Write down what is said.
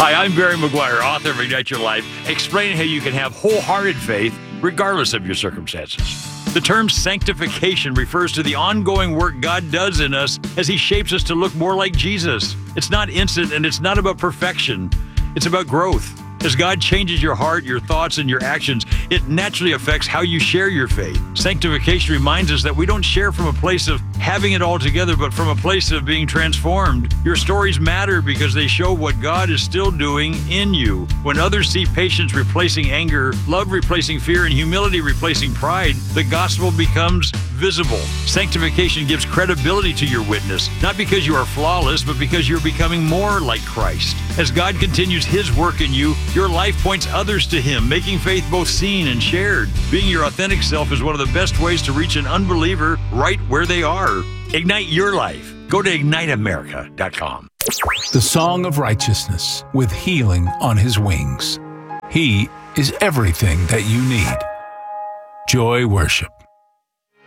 Hi, I'm Barry McGuire, author of Ignite Your Life, explaining how you can have wholehearted faith regardless of your circumstances. The term sanctification refers to the ongoing work God does in us as He shapes us to look more like Jesus. It's not instant and it's not about perfection. It's about growth. As God changes your heart, your thoughts, and your actions, it naturally affects how you share your faith. Sanctification reminds us that we don't share from a place of having it all together, but from a place of being transformed. Your stories matter because they show what God is still doing in you. When others see patience replacing anger, love replacing fear, and humility replacing pride, the gospel becomes visible. Sanctification gives credibility to your witness, not because you are flawless, but because you're becoming more like Christ. As God continues His work in you, your life points others to Him, making faith both seen and shared. Being your authentic self is one of the best ways to reach an unbeliever right where they are. Ignite your life. Go to IgniteAmerica.com. The Song of Righteousness with healing on His wings. He is everything that you need. Joy Worship.